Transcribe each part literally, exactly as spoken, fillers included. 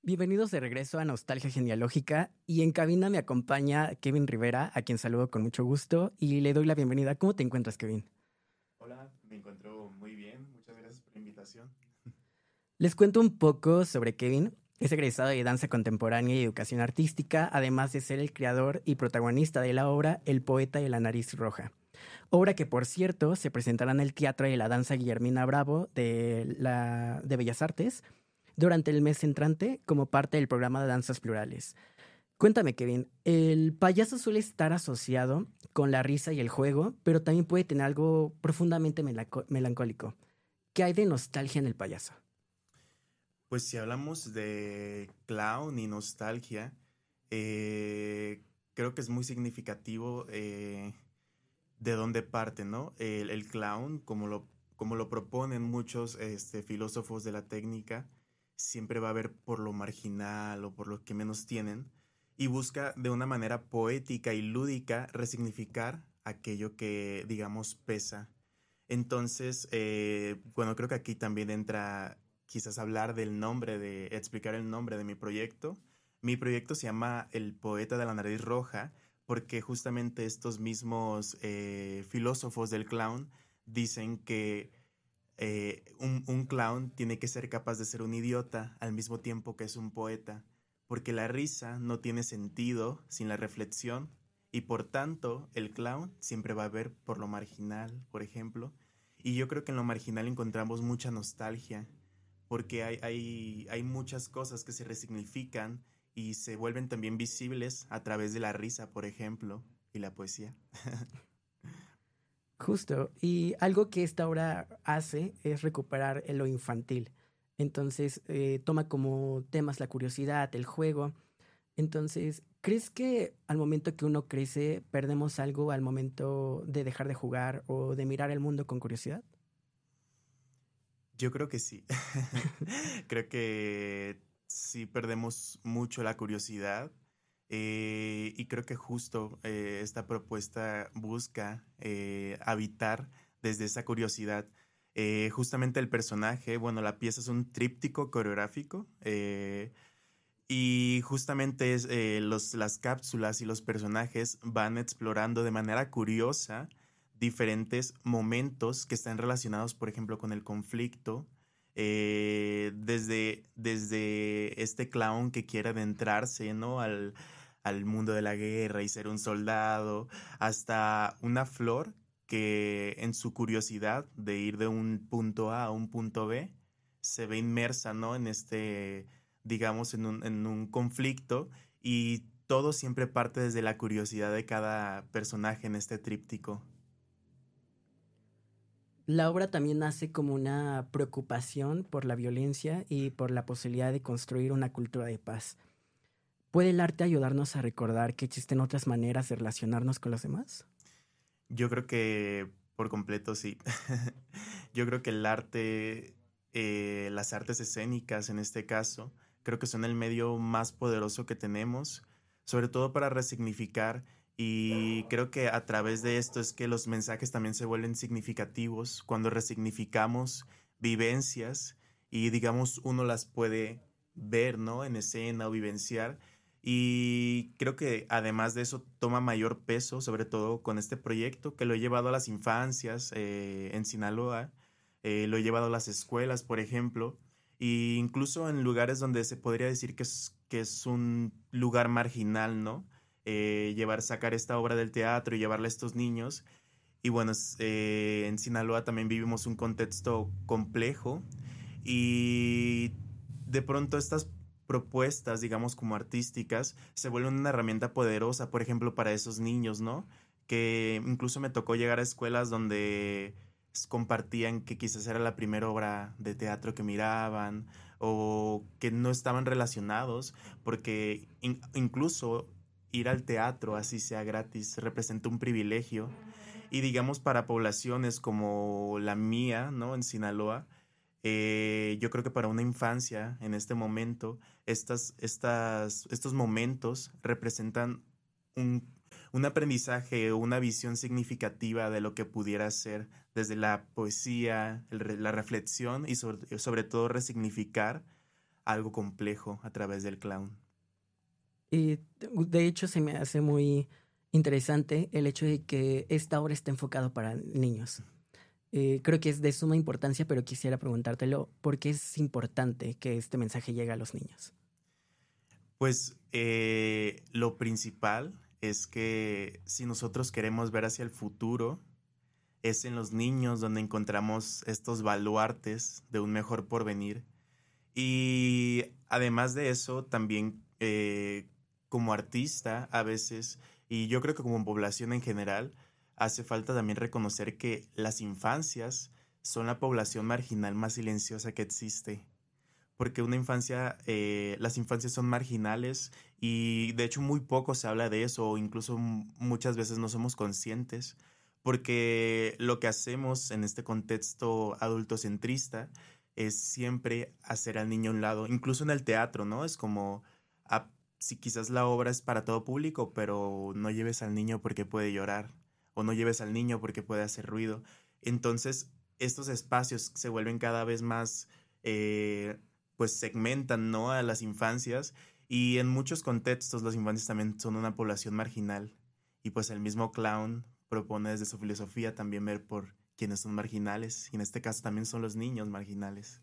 Bienvenidos de regreso a Nostalgia Genealógica y en cabina me acompaña Kevin Rivera, a quien saludo con mucho gusto y le doy la bienvenida. ¿Cómo te encuentras, Kevin? Hola, me encuentro muy bien. Muchas gracias por la invitación. Les cuento un poco sobre Kevin. Es egresado de Danza Contemporánea y Educación Artística, además de ser el creador y protagonista de la obra El Poeta de la Nariz Roja. Obra que, por cierto, se presentará en el Teatro de la Danza Guillermina Bravo de, la, de Bellas Artes durante el mes entrante como parte del programa de Danzas Plurales. Cuéntame, Kevin, el payaso suele estar asociado con la risa y el juego, pero también puede tener algo profundamente melanco- melancólico. ¿Qué hay de nostalgia en el payaso? Pues si hablamos de clown y nostalgia, eh, creo que es muy significativo eh, de dónde parte, ¿no? El, el clown, como lo, como lo proponen muchos este, filósofos de la técnica, siempre va a ver por lo marginal o por lo que menos tienen y busca de una manera poética y lúdica resignificar aquello que, digamos, pesa. Entonces, eh, bueno, creo que aquí también entra quizás hablar del nombre, de explicar el nombre de mi proyecto. Mi proyecto se llama El Poeta de la Nariz Roja porque justamente estos mismos eh, filósofos del clown dicen que eh, un, un clown tiene que ser capaz de ser un idiota al mismo tiempo que es un poeta, porque la risa no tiene sentido sin la reflexión y por tanto el clown siempre va a ver por lo marginal, por ejemplo, y yo creo que en lo marginal encontramos mucha nostalgia, porque hay, hay, hay muchas cosas que se resignifican y se vuelven también visibles a través de la risa, por ejemplo, y la poesía. Justo, y algo que esta obra hace es recuperar lo infantil. Entonces, eh, toma como temas la curiosidad, el juego. Entonces, ¿crees que al momento que uno crece perdemos algo al momento de dejar de jugar o de mirar el mundo con curiosidad? Yo creo que sí. Creo que sí perdemos mucho la curiosidad eh, y creo que justo eh, esta propuesta busca eh, habitar desde esa curiosidad. Eh, justamente el personaje, bueno, la pieza es un tríptico coreográfico eh, y justamente es, eh, los, las cápsulas y los personajes van explorando de manera curiosa diferentes momentos que están relacionados, por ejemplo, con el conflicto. eh, desde, desde este clown que quiere adentrarse, ¿no? al, al mundo de la guerra y ser un soldado, hasta una flor que en su curiosidad de ir de un punto A a un punto B se ve inmersa, ¿no? En este digamos, en un, en un conflicto y todo siempre parte desde la curiosidad de cada personaje en este tríptico. La obra también nace como una preocupación por la violencia y por la posibilidad de construir una cultura de paz. ¿Puede el arte ayudarnos a recordar que existen otras maneras de relacionarnos con los demás? Yo creo que por completo sí. Yo creo que el arte, eh, las artes escénicas en este caso, creo que son el medio más poderoso que tenemos, sobre todo para resignificar y creo que a través de esto es que los mensajes también se vuelven significativos cuando resignificamos vivencias y digamos uno las puede ver, ¿no? En escena o vivenciar y creo que además de eso toma mayor peso, sobre todo con este proyecto que lo he llevado a las infancias eh, en Sinaloa, eh, lo he llevado a las escuelas, por ejemplo, e incluso en lugares donde se podría decir que es, que es un lugar marginal, ¿no? Eh, llevar, sacar esta obra del teatro y llevarla a estos niños. Y bueno, es, eh, en Sinaloa también vivimos un contexto complejo y de pronto estas propuestas, digamos, como artísticas, se vuelven una herramienta poderosa, por ejemplo, para esos niños, ¿no? Que incluso me tocó llegar a escuelas donde s- compartían que quizás era la primera obra de teatro que miraban o que no estaban relacionados, porque in- incluso ir al teatro, así sea gratis, representa un privilegio. Y digamos, para poblaciones como la mía, ¿no? En Sinaloa, eh, yo creo que para una infancia en este momento, estas, estas, estos momentos representan un, un aprendizaje o una visión significativa de lo que pudiera ser desde la poesía, el re- la reflexión y sobre, sobre todo resignificar algo complejo a través del clown. Y de hecho se me hace muy interesante el hecho de que esta obra está enfocada para niños. Eh, creo que es de suma importancia, pero quisiera preguntártelo, ¿por qué es importante que este mensaje llegue a los niños? Pues eh, lo principal es que si nosotros queremos ver hacia el futuro, es en los niños donde encontramos estos baluartes de un mejor porvenir. Y además de eso, también eh, como artista a veces, y yo creo que como población en general, hace falta también reconocer que las infancias son la población marginal más silenciosa que existe. Porque una infancia, eh, las infancias son marginales y de hecho muy poco se habla de eso, o incluso m- muchas veces no somos conscientes, porque lo que hacemos en este contexto adultocentrista es siempre hacer al niño a un lado, incluso en el teatro, ¿no? Es como, ah, si quizás la obra es para todo público, pero no lleves al niño porque puede llorar, o no lleves al niño porque puede hacer ruido. Entonces, estos espacios se vuelven cada vez más... eh, pues segmentan, ¿no?, a las infancias, y en muchos contextos las infancias también son una población marginal, y pues el mismo clown propone desde su filosofía también ver por quienes son marginales, y en este caso también son los niños marginales.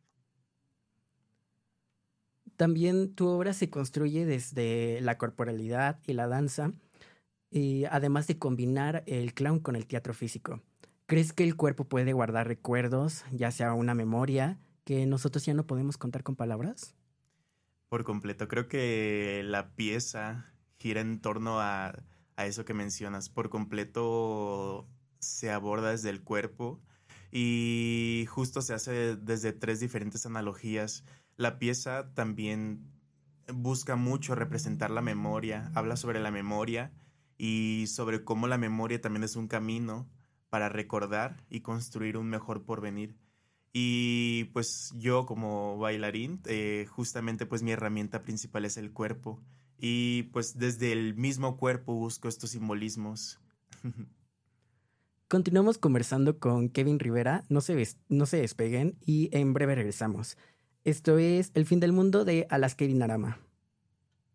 También tu obra se construye desde la corporalidad y la danza, y además de combinar el clown con el teatro físico. ¿Crees que el cuerpo puede guardar recuerdos, ya sea una memoria, que nosotros ya no podemos contar con palabras? Por completo, creo que la pieza gira en torno a, a eso que mencionas. Por completo se aborda desde el cuerpo y justo se hace desde tres diferentes analogías. La pieza también busca mucho representar la memoria, habla sobre la memoria y sobre cómo la memoria también es un camino para recordar y construir un mejor porvenir. Y pues yo como bailarín, eh, justamente pues mi herramienta principal es el cuerpo. Y pues desde el mismo cuerpo busco estos simbolismos. Continuamos conversando con Kevin Rivera, no se, ves- no se despeguen y en breve regresamos. Esto es El fin del mundo de Alaska Dinarama.